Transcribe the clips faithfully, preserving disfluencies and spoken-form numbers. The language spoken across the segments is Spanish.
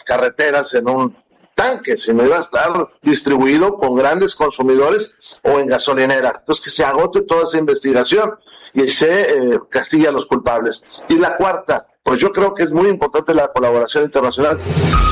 carreteras en un tanque, sino iba a estar distribuido con grandes consumidores o en gasolineras. Entonces, que se agote toda esa investigación y se eh, castigue a los culpables. Y la cuarta, pues yo creo que es muy importante la colaboración internacional.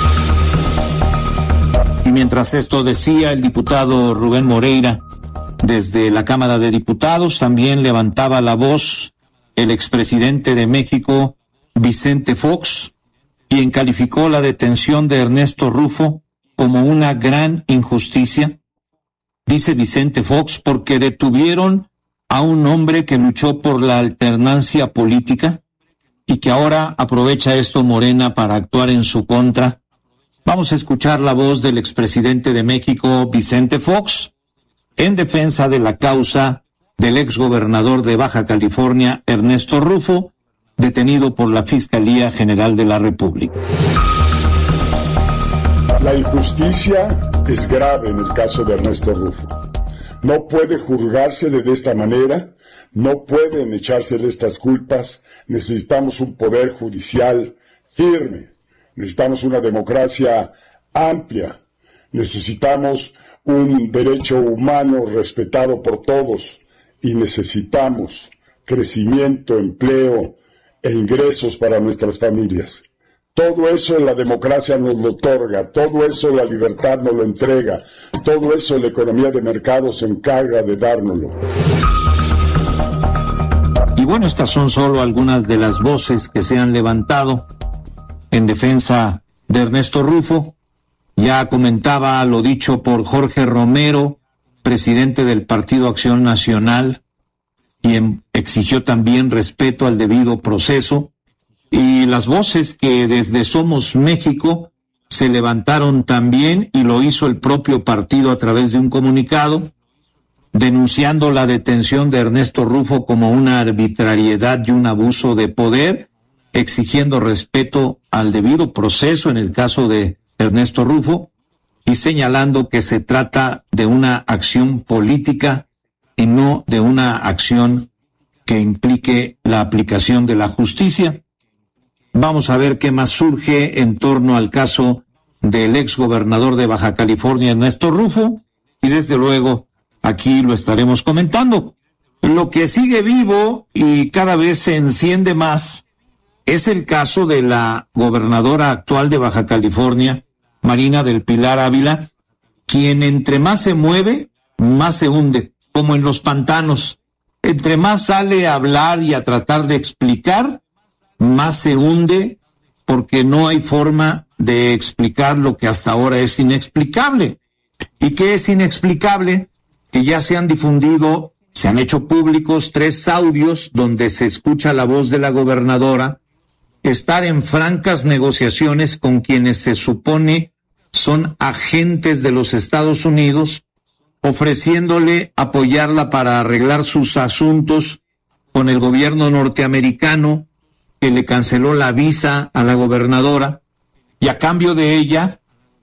Y mientras esto decía el diputado Rubén Moreira, desde la Cámara de Diputados también levantaba la voz el expresidente de México, Vicente Fox, quien calificó la detención de Ernesto Rufo como una gran injusticia. Dice Vicente Fox, porque detuvieron a un hombre que luchó por la alternancia política y que ahora aprovecha esto Morena para actuar en su contra. Vamos a escuchar la voz del expresidente de México, Vicente Fox, en defensa de la causa del exgobernador de Baja California, Ernesto Rufo, detenido por la Fiscalía General de la República. La injusticia es grave en el caso de Ernesto Rufo. No puede juzgársele de esta manera, no pueden echársele estas culpas. Necesitamos un poder judicial firme, necesitamos una democracia amplia, necesitamos un derecho humano respetado por todos y necesitamos crecimiento, empleo e ingresos para nuestras familias. Todo eso la democracia nos lo otorga, todo eso la libertad nos lo entrega, todo eso la economía de mercado se encarga de dárnoslo. Y bueno, estas son solo algunas de las voces que se han levantado en defensa de Ernesto Rufo. Ya comentaba lo dicho por Jorge Romero, presidente del Partido Acción Nacional, quien exigió también respeto al debido proceso, y las voces que desde Somos México se levantaron también, y lo hizo el propio partido a través de un comunicado, denunciando la detención de Ernesto Rufo como una arbitrariedad y un abuso de poder, exigiendo respeto al debido proceso en el caso de Ernesto Rufo, y señalando que se trata de una acción política y no de una acción que implique la aplicación de la justicia. Vamos a ver qué más surge en torno al caso del exgobernador de Baja California, Ernesto Rufo, y desde luego aquí lo estaremos comentando. Lo que sigue vivo y cada vez se enciende más es el caso de la gobernadora actual de Baja California, Marina del Pilar Ávila, quien entre más se mueve, más se hunde, como en los pantanos. Entre más sale a hablar y a tratar de explicar, más se hunde, porque no hay forma de explicar lo que hasta ahora es inexplicable. ¿Y qué es inexplicable? Que ya se han difundido, se han hecho públicos tres audios donde se escucha la voz de la gobernadora estar en francas negociaciones con quienes se supone son agentes de los Estados Unidos, ofreciéndole apoyarla para arreglar sus asuntos con el gobierno norteamericano, que le canceló la visa a la gobernadora, y a cambio de ella,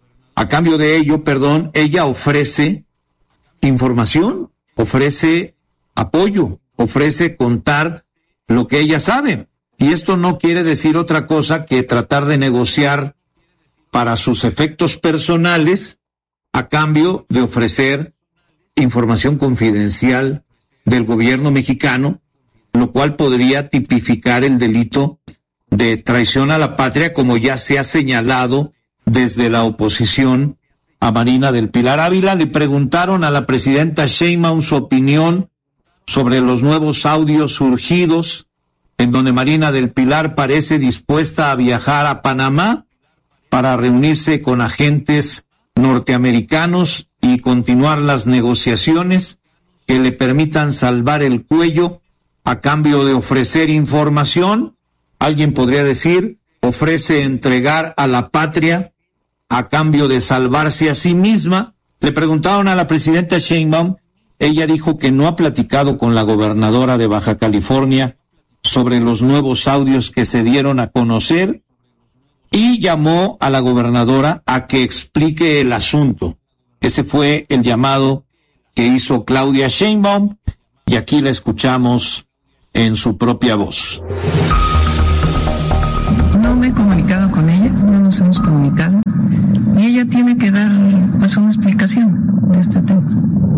a cambio de ello, perdón, ella ofrece información, ofrece apoyo, ofrece contar lo que ella sabe. Y esto no quiere decir otra cosa que tratar de negociar para sus efectos personales a cambio de ofrecer información confidencial del gobierno mexicano, lo cual podría tipificar el delito de traición a la patria, como ya se ha señalado desde la oposición a Marina del Pilar Ávila. Le preguntaron a la presidenta Sheinbaum su opinión sobre los nuevos audios surgidos, en donde Marina del Pilar parece dispuesta a viajar a Panamá para reunirse con agentes norteamericanos y continuar las negociaciones que le permitan salvar el cuello a cambio de ofrecer información. Alguien podría decir, ofrece entregar a la patria a cambio de salvarse a sí misma. Le preguntaron a la presidenta Sheinbaum, ella dijo que no ha platicado con la gobernadora de Baja California sobre los nuevos audios que se dieron a conocer, y llamó a la gobernadora a que explique el asunto. Ese fue el llamado que hizo Claudia Sheinbaum, y aquí la escuchamos en su propia voz. No me he comunicado con ella, no nos hemos comunicado. tiene que dar pues una explicación de este tema.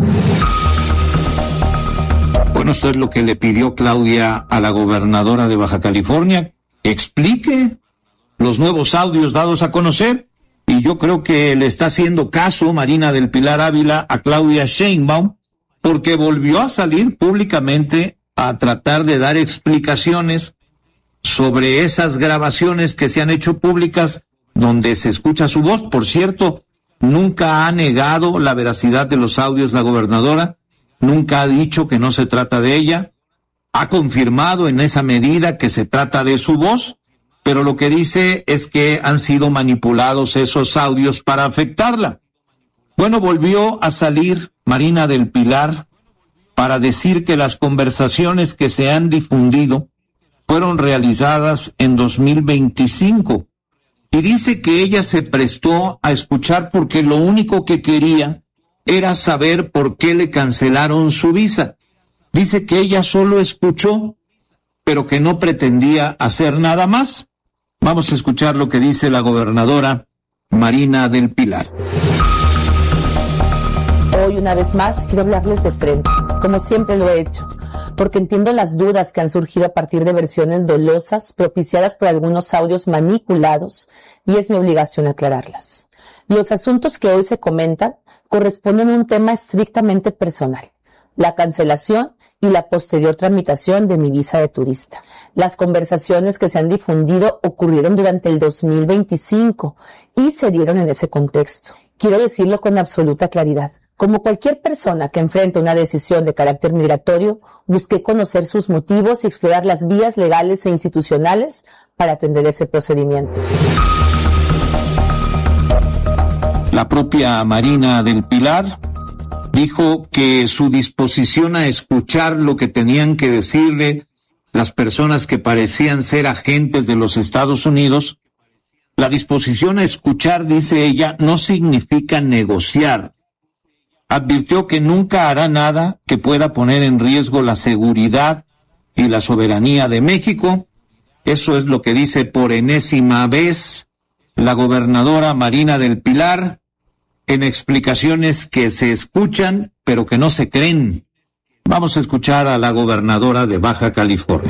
Bueno, esto es lo que le pidió Claudia a la gobernadora de Baja California, explique los nuevos audios dados a conocer, y yo creo que le está haciendo caso Marina del Pilar Ávila a Claudia Sheinbaum, porque volvió a salir públicamente a tratar de dar explicaciones sobre esas grabaciones que se han hecho públicas donde se escucha su voz. Por cierto, nunca ha negado la veracidad de los audios la gobernadora, nunca ha dicho que no se trata de ella, ha confirmado en esa medida que se trata de su voz, pero lo que dice es que han sido manipulados esos audios para afectarla. Bueno, volvió a salir Marina del Pilar para decir que las conversaciones que se han difundido fueron realizadas en dos mil veinticinco, y dice que ella se prestó a escuchar porque lo único que quería era saber por qué le cancelaron su visa. Dice que ella solo escuchó, pero que no pretendía hacer nada más. Vamos a escuchar lo que dice la gobernadora Marina del Pilar. Hoy, una vez más, quiero hablarles de frente, como siempre lo he hecho, porque entiendo las dudas que han surgido a partir de versiones dolosas propiciadas por algunos audios manipulados, y es mi obligación aclararlas. Los asuntos que hoy se comentan corresponden a un tema estrictamente personal: la cancelación y la posterior tramitación de mi visa de turista. Las conversaciones que se han difundido ocurrieron durante el dos mil veinticinco y se dieron en ese contexto. Quiero decirlo con absoluta claridad. Como cualquier persona que enfrenta una decisión de carácter migratorio, busqué conocer sus motivos y explorar las vías legales e institucionales para atender ese procedimiento. La propia Marina del Pilar dijo que su disposición a escuchar lo que tenían que decirle las personas que parecían ser agentes de los Estados Unidos, la disposición a escuchar, dice ella, no significa negociar. Advirtió que nunca hará nada que pueda poner en riesgo la seguridad y la soberanía de México. Eso es lo que dice por enésima vez la gobernadora Marina del Pilar, en explicaciones que se escuchan, pero que no se creen. Vamos a escuchar a la gobernadora de Baja California.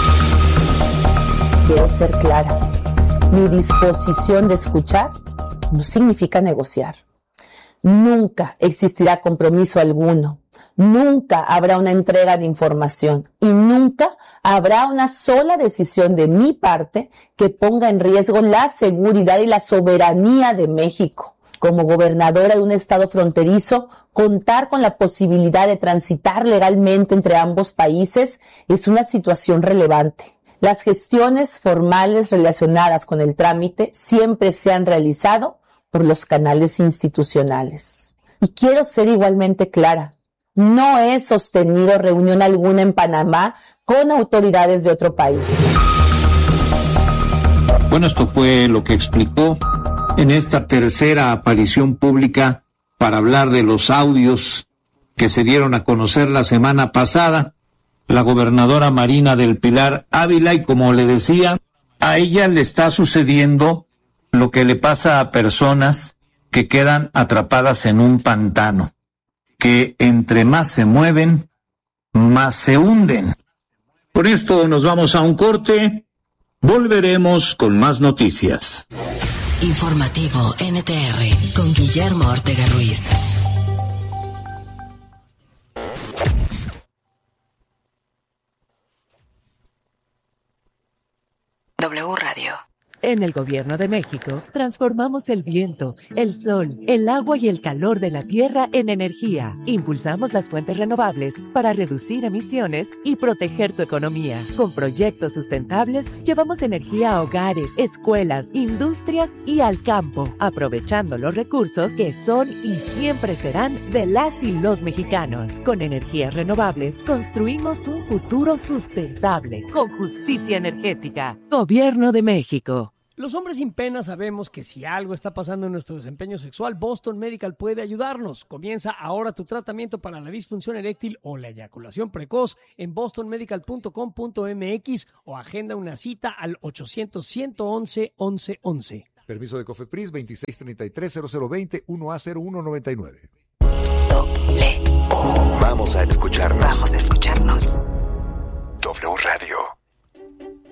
Quiero ser clara. Mi disposición de escuchar no significa negociar. Nunca existirá compromiso alguno. Nunca habrá una entrega de información. Y nunca habrá una sola decisión de mi parte que ponga en riesgo la seguridad y la soberanía de México. Como gobernadora de un estado fronterizo, contar con la posibilidad de transitar legalmente entre ambos países es una situación relevante. Las gestiones formales relacionadas con el trámite siempre se han realizado por los canales institucionales. Y quiero ser igualmente clara, no he sostenido reunión alguna en Panamá con autoridades de otro país. Bueno, esto fue lo que explicó en esta tercera aparición pública para hablar de los audios que se dieron a conocer la semana pasada la gobernadora Marina del Pilar Ávila, y como le decía, a ella le está sucediendo lo que le pasa a personas que quedan atrapadas en un pantano, que entre más se mueven, más se hunden. Por esto nos vamos a un corte, volveremos con más noticias. Informativo N T R con Guillermo Ortega Ruiz. W Radio. En el Gobierno de México, transformamos el viento, el sol, el agua y el calor de la tierra en energía. Impulsamos las fuentes renovables para reducir emisiones y proteger tu economía. Con proyectos sustentables, llevamos energía a hogares, escuelas, industrias y al campo, aprovechando los recursos que son y siempre serán de las y los mexicanos. Con energías renovables, construimos un futuro sustentable, con justicia energética. Gobierno de México. Los hombres sin pena sabemos que si algo está pasando en nuestro desempeño sexual, Boston Medical puede ayudarnos. Comienza ahora tu tratamiento para la disfunción eréctil o la eyaculación precoz en boston medical punto com punto m x o agenda una cita al ochocientos, ciento once, once once. Permiso de COFEPRIS veintiséis treinta y tres cero cero veinte uno A cero uno noventa y nueve. Doble.